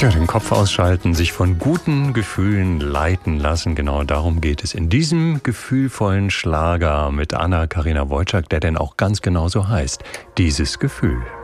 Ja, den Kopf ausschalten, sich von guten Gefühlen leiten lassen, genau darum geht es in diesem gefühlvollen Schlager mit Anna-Karina Wojcik, der denn auch ganz genau so heißt, dieses Gefühl.